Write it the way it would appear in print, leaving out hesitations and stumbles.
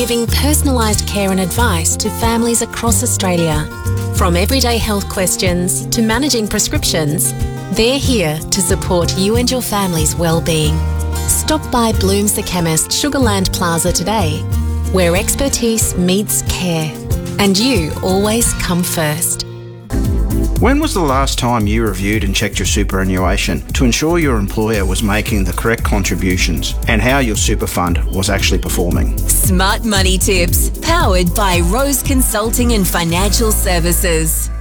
giving personalised care and advice to families across Australia. From everyday health questions to managing prescriptions, they're here to support you and your family's well-being. Stop by Blooms the Chemist, Sugarland Plaza today, where expertise meets care, and you always come first. When was the last time you reviewed and checked your superannuation to ensure your employer was making the correct contributions and how your super fund was actually performing? Smart Money Tips, powered by Rose Consulting and Financial Services.